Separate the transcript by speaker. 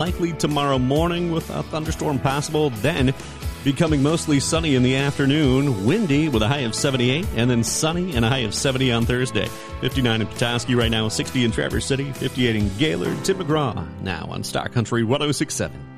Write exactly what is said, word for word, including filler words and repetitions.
Speaker 1: likely tomorrow morning with a thunderstorm possible. Then becoming mostly sunny in the afternoon, windy with a high of seventy-eight, and then sunny and a high of seventy on Thursday. fifty-nine in Petoskey right now, sixty in Traverse City, fifty-eight in Gaylord. Tim McGraw now on Star Country one oh six point seven.